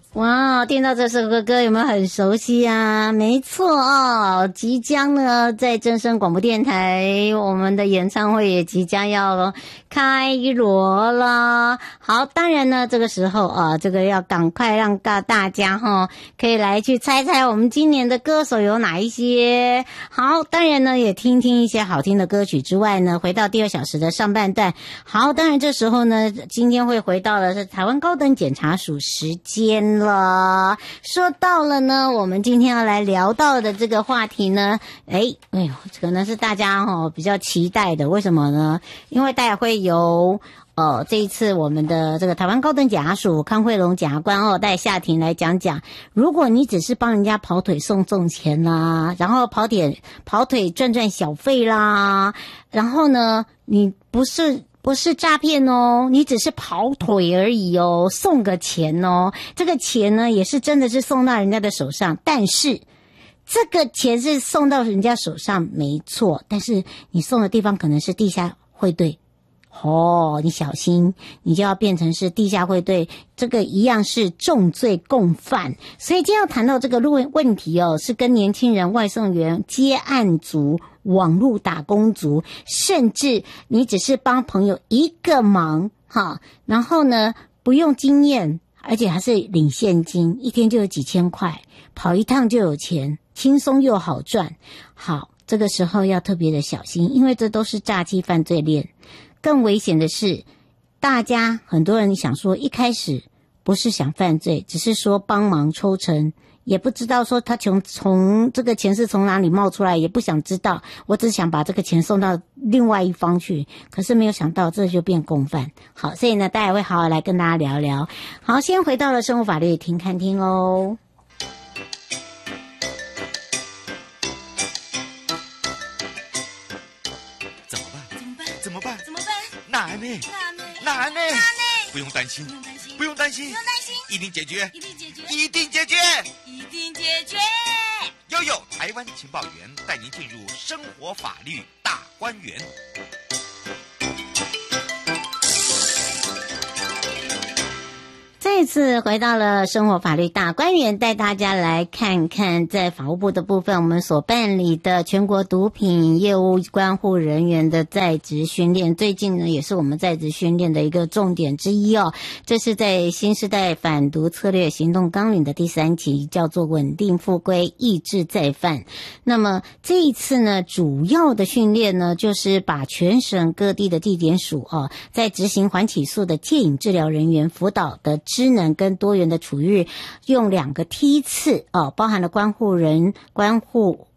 哇，听到这首歌有没有很熟悉啊？没错哦，即将呢在正声广播电台，我们的演唱会也即将要开锣了。好，当然呢这个时候啊，这个要赶快让大家可以来去猜猜我们今年的歌手有哪一些。好，当然呢也听听一些好听的歌曲之外呢，回到第2小时的上半段。好，当然这时候呢，今天会回到的是台湾高等检察署时间了。说到了呢，我们今天要来聊到的这个话题呢，可能是大家比较期待的。为什么呢？因为大家会由这一次我们的这个台湾高等检察署康惠龙检察官带夏庭来讲，如果你只是帮人家跑腿送钱啦，然后跑腿赚小费啦，然后呢你不是诈骗哦，你只是跑腿而已哦，送个钱哦，这个钱呢也是真的是送到人家的手上，但是这个钱是送到人家手上没错，但是你送的地方可能是地下汇兑你小心，你就要变成是地下汇兑，这个一样是重罪共犯。所以今天要谈到这个问题是跟年轻人、外送员、接案族、网络打工族，甚至你只是帮朋友一个忙然后呢不用经验，而且还是领现金，一天就有几千块，跑一趟就有钱，轻松又好赚。好，这个时候要特别的小心，因为这都是诈欺犯罪链。更危险的是，很多人想说一开始不是想犯罪，只是说帮忙抽成，也不知道说他从这个钱是从哪里冒出来，也不想知道，我只想把这个钱送到另外一方去，可是没有想到这就变共犯。好，所以呢大家会好好来跟大家聊聊。好，先回到了生活法律听看听哦。 难呢？不用担心，一定解决，悠台湾情报员带您进入生活法律大观园。 这次回到了生活法律大观园，带大家来看看在法务部的部分，我们所办理的全国毒品业务关护人员的在职训练。最近呢，也是我们在职训练的一个重点之一这是在新时代反毒策略行动纲领的第3期，叫做稳定复归，抑制再犯。那么这一次呢，主要的训练呢，就是把全省各地的地检署在执行缓起诉的戒瘾治疗人员辅导的知能跟多元的处遇，用2个梯次包含了关护